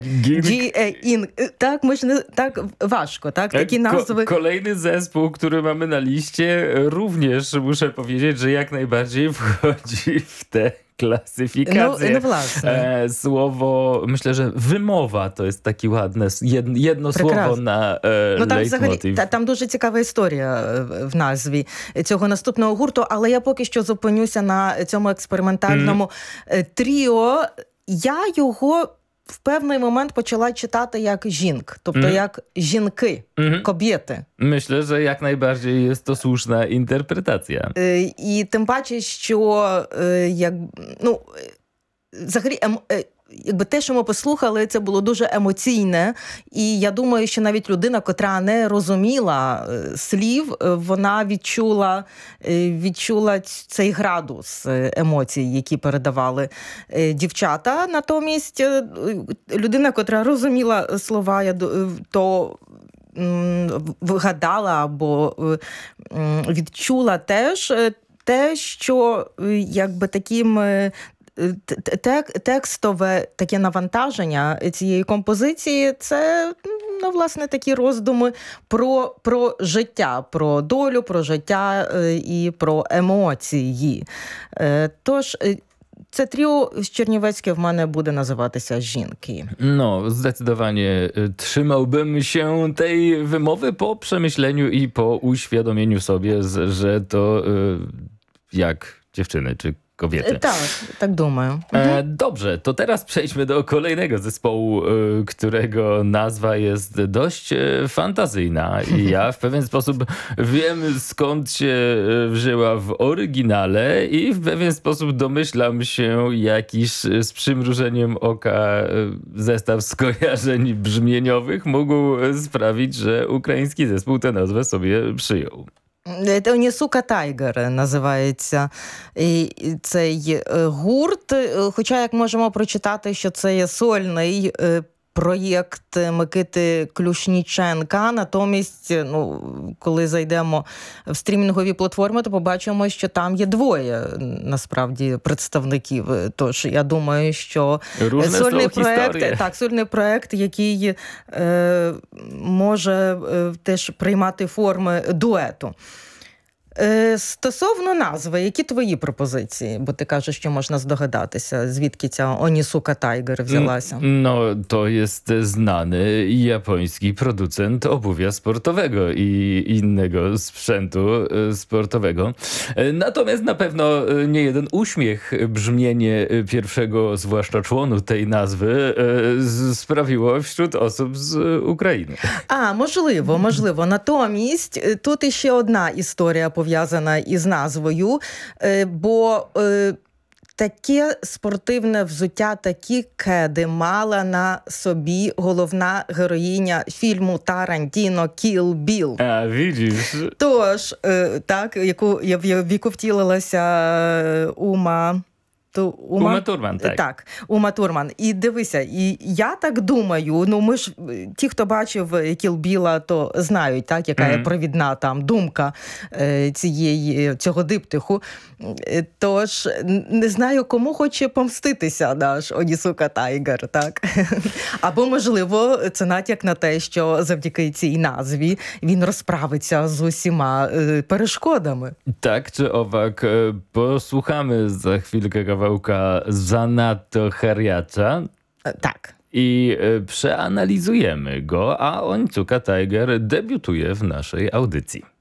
Tak, myślę, tak ważko, tak? Takie nazwy. Kolejny zespół, który mamy na liście, również muszę powiedzieć, że jak najbardziej wchodzi w te klasyfikacje. No właśnie. Słowo, myślę, że wymowa to jest taki ładne, jedno słowo na leitmotiv. Там дуже цікава історія в назві цього наступного гурту, але я поки що зупинюся на цьому експериментальному тріо. Я його в певний момент почала читати як жінк, тобто як жінки, kobiety. Myślę, że jak najbardziej jest to słuszna interpretacja. І тим паче, що взагалі якби те, що ми послухали, це було дуже емоційне. І я думаю, що навіть людина, котра не розуміла слів, вона відчула цей градус емоцій, які передавали дівчата. Натомість людина, котра розуміла слова, то вигадала або відчула теж те, що якби таким текстове таке навантаження цієї композиції – це, власне, такі роздуми про життя, про долю, про життя і про емоції. Тож, це тріо z Чернівецьке в мене буде називатися «Жінки». No, zdecydowanie trzymałbym się tej wymowy po przemyśleniu i po uświadomieniu sobie, że to jak dziewczyny czy kobiety. Tak думаю. Dobrze, to teraz przejdźmy do kolejnego zespołu, którego nazwa jest dość fantazyjna i ja w pewien sposób wiem, skąd się wzięła w oryginale i w pewien sposób domyślam się, jakiś z przymrużeniem oka zestaw skojarzeń brzmieniowych mógł sprawić, że ukraiński zespół tę nazwę sobie przyjął. «Онісука Тайгер» називається цей гурт. Хоча, як можемо прочитати, що це є сольний проєкт Микити Клюшніченка. Натомість, коли зайдемо в стрімінгові платформи, то побачимо, що там є двоє, насправді, представників. Тож, я думаю, що сольний проєкт, який може теж приймати форми дуету. Стосовно назви, які твої пропозиції? Бо ти кажеш, що можна здогадатися, звідки ця «Онісука Тайгер» взялася. No, to jest znany japoński producent obuwia sportowego i innego sprzętu sportowego. Natomiast na pewno nie jeden uśmiech brzmienie pierwszego, zwłaszcza członu tej nazwy, sprawiło wśród osób z Ukrainy. Можливо. Натомість, тут іще одна історія пов'язана із назвою, бо таке спортивне взуття, такі кеди мала на собі головна героїня фільму Тарантіно «Kill Bill». Widzisz. Тож, в яку втілилася Ума Турман, так. Так, Ума Турман. І дивися, і я так думаю, ми ж, ті, хто бачив «Кіл Біла», то знають, так, яка є провідна там думка цього диптиху. Тож, не знаю, кому хоче помститися наш Онісука Тайгер, так? Або, можливо, це натяк на те, що завдяки цій назві він розправиться з усіма перешкодами. Tak czy owak, posłuchamy za chwilkę kawałka Zanadto Heriacza. Tak. I przeanalizujemy go, a Onisuka Tiger debiutuje w naszej audycji.